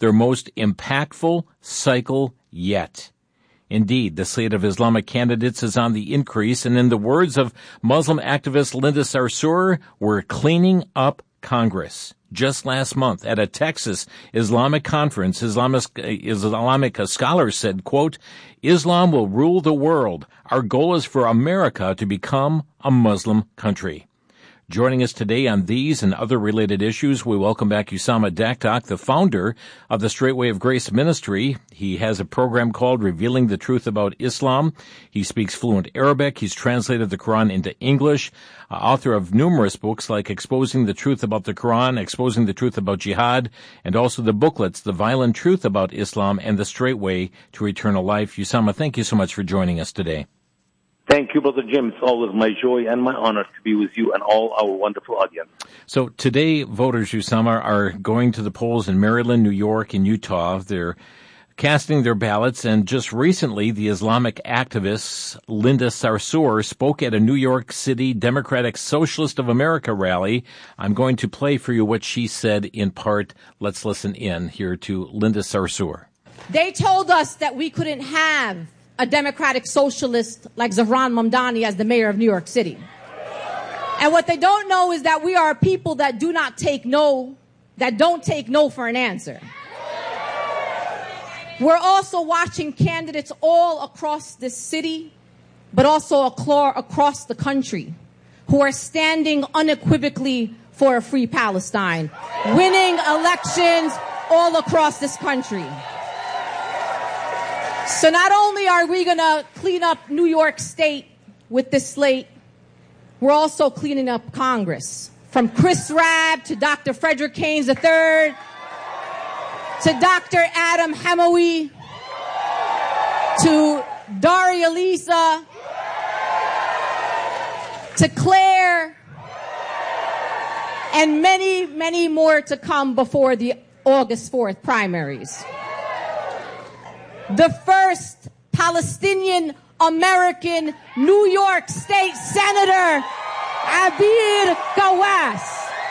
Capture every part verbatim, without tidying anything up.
their most impactful cycle yet. Indeed, the slate of Islamic candidates is on the increase, and in the words of Muslim activist Linda Sarsour, we're cleaning up Congress. Just last month at a Texas Islamic conference, Islamic, Islamic scholars said, quote, Islam will rule the world. Our goal is for America to become a Muslim country. Joining us today on these and other related issues, we welcome back Usama Daktak, the founder of the Straight Way of Grace Ministry. He has a program called Revealing the Truth About Islam. He speaks fluent Arabic. He's translated the Quran into English, uh, author of numerous books like Exposing the Truth About the Quran, Exposing the Truth About Jihad, and also the booklets, The Violent Truth About Islam and The Straight Way to Eternal Life. Usama, thank you so much for joining us today. Thank you, Brother Jim. It's always my joy and my honor to be with you and all our wonderful audience. So today, voters, Usama, are going to the polls in Maryland, New York, and Utah. They're casting their ballots, and just recently, the Islamic activist Linda Sarsour spoke at a New York City Democratic Socialist of America rally. I'm going to play for you what she said in part. Let's listen in here to Linda Sarsour. They told us that we couldn't have a democratic socialist like Zahran Mamdani as the mayor of New York City. And what they don't know is that we are a people that do not take no, that don't take no for an answer. We're also watching candidates all across this city, but also across the country, who are standing unequivocally for a free Palestine, winning elections all across this country. So not only are we going to clean up New York State with this slate, we're also cleaning up Congress. From Chris Rabb to Doctor Frederick Haynes the third to Doctor Adam Hamawi to Daria Lisa to Claire and many, many more to come before the August fourth primaries. The first Palestinian American New York State Senator, Abir Gawass.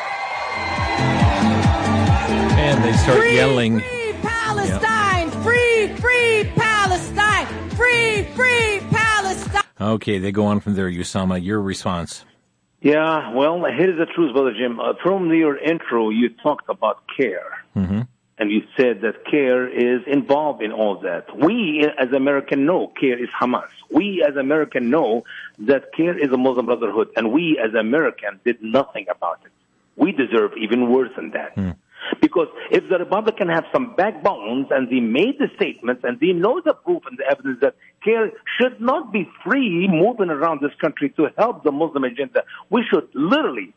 And they start free, yelling. Free Palestine! Yep. Free, free Palestine! Free, free Palestine! Okay, they go on from there. Usama, your response. Yeah, well, here's the truth, Brother Jim. Uh, from your intro, you talked about care. Mm-hmm. And you said that CARE is involved in all that. We, as Americans, know CARE is Hamas. We, as Americans, know that CARE is a Muslim Brotherhood. And we, as Americans, did nothing about it. We deserve even worse than that. Mm. Because if the Republicans have some backbones and they made the statements and they know the proof and the evidence that CARE should not be free moving around this country to help the Muslim agenda, we should literally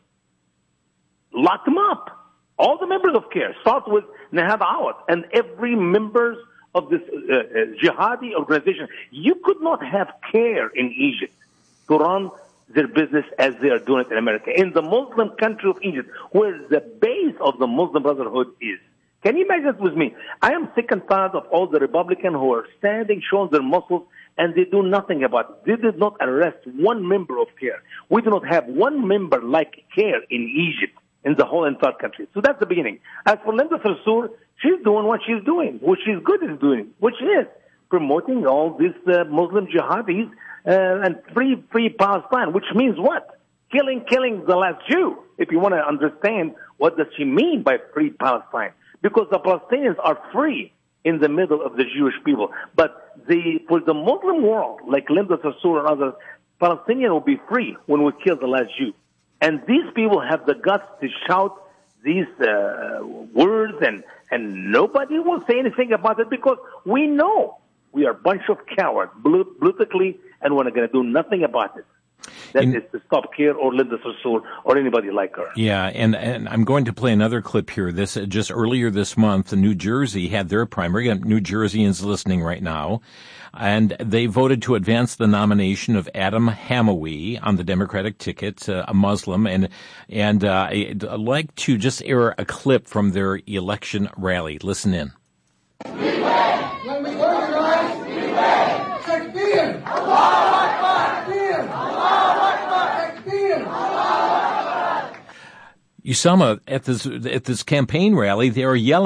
lock them up. All the members of CARE, start with Nahad Awad and every member of this uh, uh, jihadi organization. You could not have CARE in Egypt to run their business as they are doing it in America. In the Muslim country of Egypt, where the base of the Muslim Brotherhood is. Can you imagine it with me? I am sick and tired of all the Republicans who are standing, showing their muscles, and they do nothing about it. They did not arrest one member of CARE. We do not have one member like CARE in Egypt, in the whole entire country. So that's the beginning. As for Linda Sarsour, she's doing what she's doing, what she's good at doing, which is promoting all these uh, Muslim jihadis uh, and free, free Palestine, which means what? Killing, killing the last Jew, if you want to understand what does she mean by free Palestine. Because the Palestinians are free in the middle of the Jewish people. But the, for the Muslim world, like Linda Sarsour and others, Palestinians will be free when we kill the last Jew. And these people have the guts to shout these uh, words, and, and nobody will say anything about it because we know we are a bunch of cowards, politically, and we're not going to do nothing about it. That In, is to stop CARE or Linda Sarsour or anybody like her. Yeah, and, and I'm going to play another clip here. This uh, just earlier this month, New Jersey had their primary. New Jerseyans listening right now. And they voted to advance the nomination of Adam Hamawi on the Democratic ticket, uh, a Muslim. And and uh, I'd like to just air a clip from their election rally. Listen in. We win! When we organize, we win! Takbir! Allahu Akbar! Takbir! Allahu Akbar! Takbir! Allahu Akbar! Usama, at this at this campaign rally, they are yelling,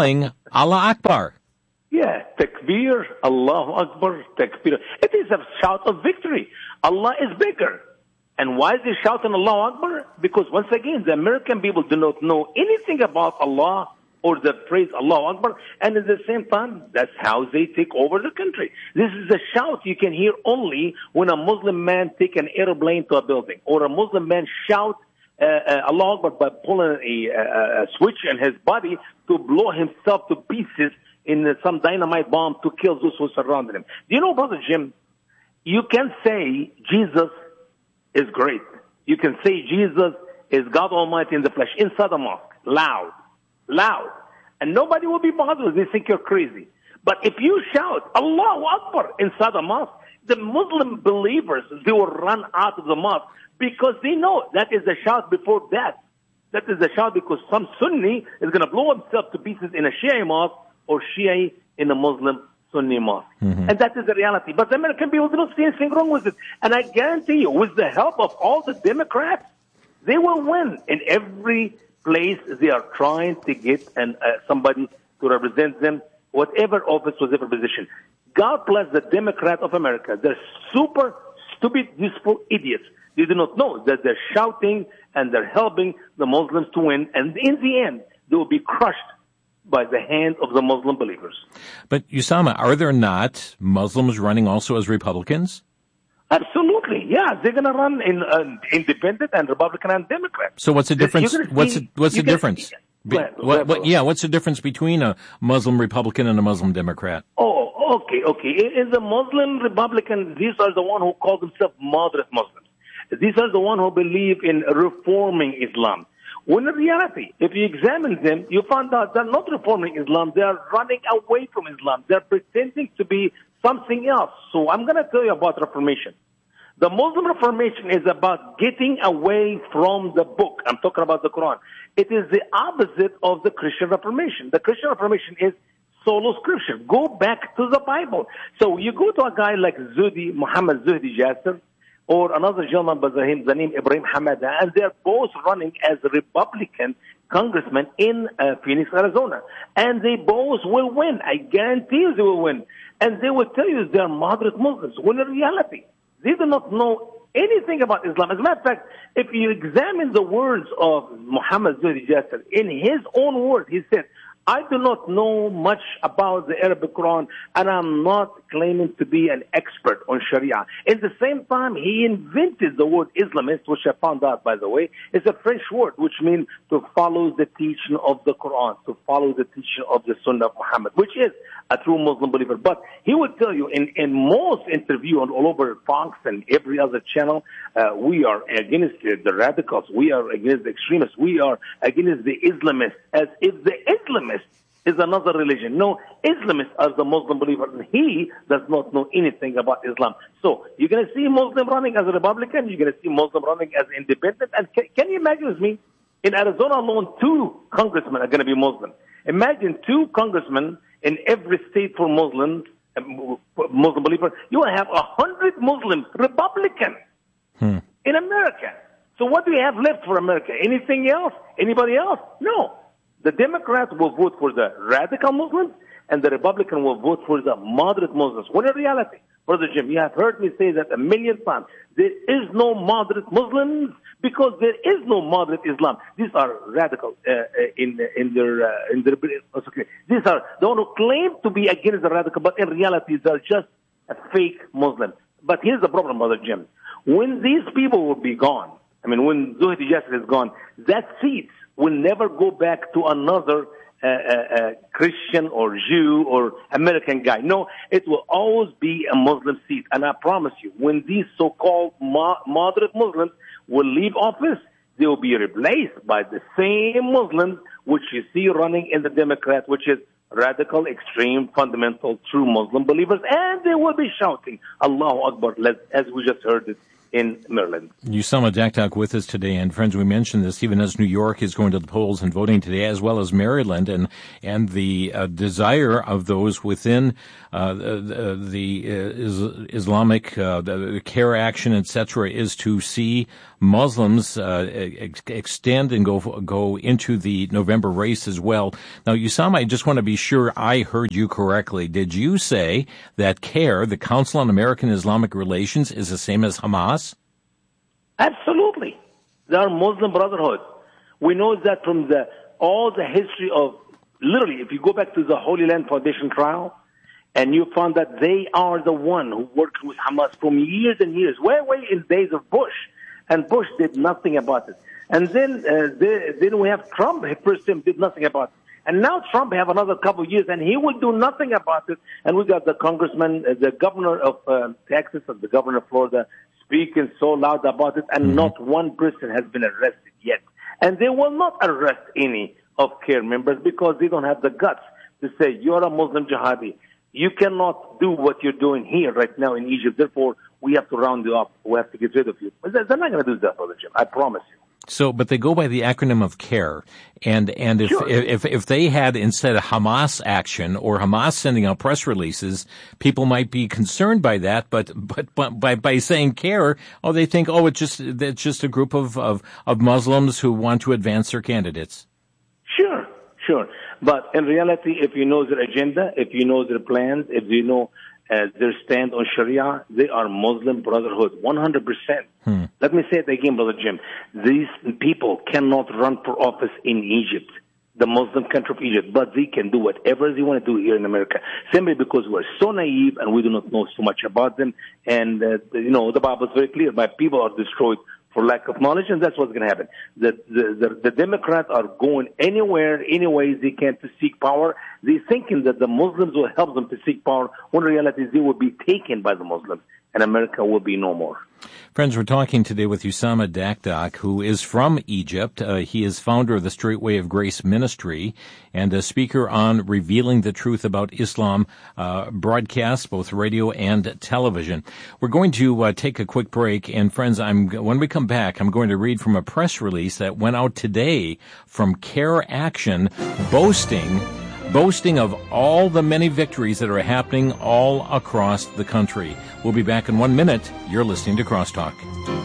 Allah Akbar. Yeah, takbir, Allahu Akbar, takbir. It is a shout of victory. Allah is bigger. And why is he shouting Allahu Akbar? Because once again, the American people do not know anything about Allah or the phrase Allahu Akbar. And at the same time, that's how they take over the country. This is a shout you can hear only when a Muslim man take an airplane to a building, or a Muslim man shout uh, uh, Allahu Akbar by pulling a, a, a switch in his body to blow himself to pieces in some dynamite bomb to kill those who surrounded him. Do you know, Brother Jim, you can say Jesus is great. You can say Jesus is God Almighty in the flesh inside the mosque, loud, loud. And nobody will be bothered. They think you're crazy. But if you shout Allahu Akbar inside the mosque, the Muslim believers, they will run out of the mosque because they know that is a shout before death. That is a shout because some Sunni is going to blow himself to pieces in a Shia mosque or Shia in a Muslim Sunni mosque. Mm-hmm. And that is the reality. But the American people don't see anything wrong with it. And I guarantee you, with the help of all the Democrats, they will win in every place they are trying to get an, uh, somebody to represent them, whatever office, whatever position. God bless the Democrat of America. They're super stupid, useful idiots. They do not know that they're shouting and they're helping the Muslims to win. And in the end, they will be crushed by the hand of the Muslim believers. But, Usama, are there not Muslims running also as Republicans? Absolutely, yeah. They're going to run in uh, independent and Republican and Democrat. So what's the difference? See, what's the, what's the difference? Be, ahead, what, what, yeah, what's the difference between a Muslim Republican and a Muslim Democrat? Oh, okay, okay. In the Muslim Republican, these are the one who call themselves moderate Muslims. These are the one who believe in reforming Islam. When in reality, if you examine them, you find out they're not reforming Islam. They are running away from Islam. They're pretending to be something else. So I'm going to tell you about Reformation. The Muslim Reformation is about getting away from the book. I'm talking about the Quran. It is the opposite of the Christian Reformation. The Christian Reformation is solo scripture. Go back to the Bible. So you go to a guy like Zuhdi, Muhammad Zuhdi Jasser, or another gentleman by the name Ibrahim Hamada, and they're both running as Republican congressmen in uh, Phoenix, Arizona. And they both will win. I guarantee you they will win. And they will tell you they're moderate Muslims, when in reality, they do not know anything about Islam. As a matter of fact, if you examine the words of Muhammad Zuhdi Jasser, in his own words, he said, I do not know much about the Arabic Quran, and I'm not claiming to be an expert on Sharia. At the same time, he invented the word Islamist, which I found out, by the way. It's a French word, which means to follow the teaching of the Quran, to follow the teaching of the Sunnah of Muhammad, which is a true Muslim believer. But he would tell you in, in most interview on all over Fox and every other channel, uh, we are against the radicals. We are against the extremists. We are against the Islamists, as if the Islamists is another religion. No, Islamists are the Muslim believers, and he does not know anything about Islam. So you're going to see Muslim running as a Republican, you're going to see Muslim running as independent. And can, can you imagine with me, in Arizona alone, two congressmen are going to be Muslim. Imagine two congressmen in every state for Muslims, Muslim believers. You will have a hundred Muslims, Republican, hmm. in America. So what do we have left for America? Anything else? Anybody else? No. The Democrats will vote for the radical Muslims, and the Republican will vote for the moderate Muslims. When in reality, Brother Jim, you have heard me say that a million times. There is no moderate Muslims because there is no moderate Islam. These are radical uh, in in their uh, in their. Okay. These are the one who claim to be against the radical, but in reality, they're just a fake Muslim. But here's the problem, Brother Jim. When these people will be gone, I mean, when Zuhdi Jasser is gone, that seat will never go back to another uh, uh, uh, Christian or Jew or American guy. No, it will always be a Muslim seat. And I promise you, when these so-called mo- moderate Muslims will leave office, they will be replaced by the same Muslims which you see running in the Democrat, which is radical, extreme, fundamental, true Muslim believers. And they will be shouting, Allahu Akbar, as we just heard it in Maryland. Usama Daktak with us today, and friends, we mentioned this even as New York is going to the polls and voting today, as well as Maryland, and and the uh, desire of those within uh, the, the uh, Islamic uh, the CARE Action, et cetera, is to see Muslims uh, ex- extend and go go into the November race as well. Now, Usama, I just want to be sure I heard you correctly. Did you say that CAIR, the Council on American Islamic Relations, is the same as Hamas? Absolutely. They are Muslim Brotherhood. We know that from the all the history of, literally, if you go back to the Holy Land Foundation trial, and you found that they are the one who worked with Hamas from years and years, way, way in days of Bush. And Bush did nothing about it. And then uh, they, then we have Trump, first time did nothing about it. And now Trump have another couple of years, and he will do nothing about it. And we got the congressman, uh, the governor of uh, Texas, and the governor of Florida speaking so loud about it, and mm-hmm. not one person has been arrested yet. And they will not arrest any of CAIR members because they don't have the guts to say, you're a Muslim jihadi. You cannot do what you're doing here right now in Egypt. Therefore, we have to round you up. We have to get rid of you. But they're not going to do that, Brother Jim. I promise you. So, but they go by the acronym of CAIR, and and if, Sure. if if they had instead of Hamas action or Hamas sending out press releases, people might be concerned by that. But but, but by by saying CAIR, oh, they think oh, it's just it's just a group of, of of Muslims who want to advance their candidates. Sure, sure. But in reality, if you know their agenda, if you know their plans, if you know uh, their stand on Sharia, they are Muslim Brotherhood, one hundred percent. Hmm. Let me say it again, Brother Jim. These people cannot run for office in Egypt, the Muslim country of Egypt, but they can do whatever they want to do here in America, simply because we're so naive and we do not know so much about them. And, uh, you know, the Bible is very clear. My people are destroyed for lack of knowledge, and that's what's going to happen. The, the, the, the Democrats are going anywhere, any ways they can to seek power. They're thinking that the Muslims will help them to seek power, when in reality they will be taken by the Muslims, and America will be no more. Friends, we're talking today with Usama Dakdak, who is from Egypt. Uh, he is founder of the Straight Way of Grace Ministry and a speaker on Revealing the Truth About Islam uh, broadcasts, both radio and television. We're going to uh, take a quick break, and friends, I'm when we come back, I'm going to read from a press release that went out today from CAIR Action, boasting boasting of all the many victories that are happening all across the country. We'll be back in one minute. You're listening to Crosstalk.